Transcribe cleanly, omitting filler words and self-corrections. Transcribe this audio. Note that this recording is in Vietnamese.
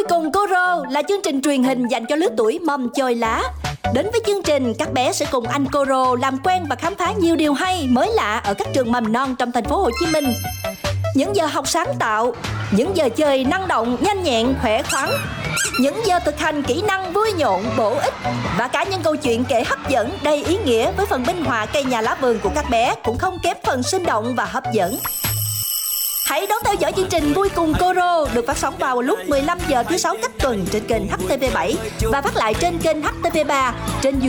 cùng Koro là chương trình truyền hình dành cho lứa tuổi mầm chồi lá. Đến với chương trình, các bé sẽ cùng anh Koro làm quen và khám phá nhiều điều hay, mới lạ ở các trường mầm non trong thành phố Hồ Chí Minh. Những giờ học sáng tạo, những giờ chơi năng động, nhanh nhẹn, khỏe khoắn, những giờ thực hành kỹ năng vui nhộn, bổ ích và cả những câu chuyện kể hấp dẫn, đầy ý nghĩa với phần minh họa cây nhà lá vườn của các bé cũng không kém phần sinh động và hấp dẫn. Hãy đón theo dõi chương trình Vui cùng Koro được phát sóng vào lúc 15 giờ thứ 6 cách tuần trên kênh HTV7 và phát lại trên kênh HTV3 trên